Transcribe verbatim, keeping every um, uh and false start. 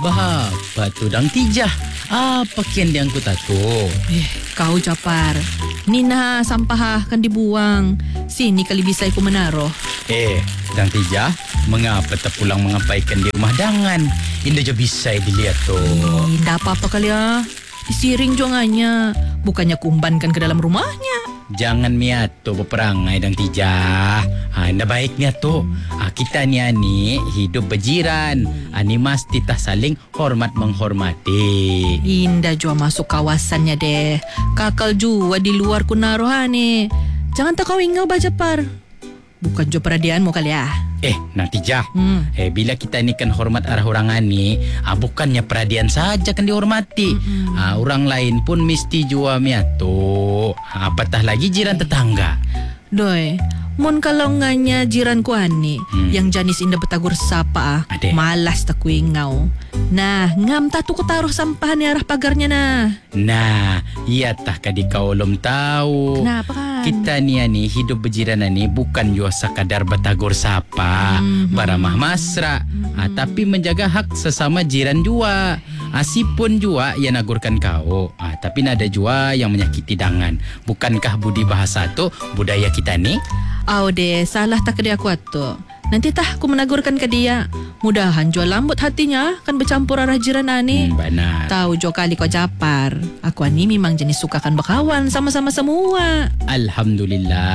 Bahapa tu dang tijah. Apa kian yang ku tato? Eh, kau Japar. Ni nah sampah kan dibuang. Sini kali bisa aku menaruh. Eh, dang tijah, mengapa tak pulang mengapaikan di rumah dangan? Indah je bisa dilihat tu. Eh, ndak apa-apa kali ya. Disiring jongannya. Bukannya kumbankan ke dalam rumahnya. Jangan miato berperangai dang tijah. Ha, indah baiknya tu. Ha, kita ni ani hidup berjiran. Ani mesti tak saling hormat menghormati. Indah jua masuk kawasannya deh. Kakal jua di luar kunaroh ni. Jangan tak kau ingau baca par. Bukan jua peradianmu kali ya. Eh, nanti jah. Hmm. Eh, bila kita ni kan hormat arah orang ni, ah, bukannya peradian saja kan dihormati. Mm-mm. Ah, orang lain pun mesti jua miato. Ah, apatah lagi jiran tetangga. Doi, mun kalau nganya jiranku ani Hmm. yang janis indah betagur sapa ah. Ade. Malas tak ku ingau. Nah, ngam tatu ku taruh sampah ni arah pagarnya nah. Nah, iya tah kadi kau belum tahu. Kenapa kan? Kita ni ani hidup berjiran ni bukan jua sekadar betagur sapa, Mhm. baramah masra, ah, tapi menjaga hak sesama jiran jua. Asipun jua yang nagurkan kau, ah, tapi nada jua yang menyakiti dangan. Bukankah budi bahasa tu budaya kita ni? Au deh, salah tak ke dia aku atu. Nanti tah aku menagurkan ke dia. Mudahan jua lambut hatinya kan bercampur arah jiran ani. Hmm, benar. Tahu jo kali kau Japar. Aku ani memang jenis sukakan berkawan sama-sama semua. Alhamdulillah.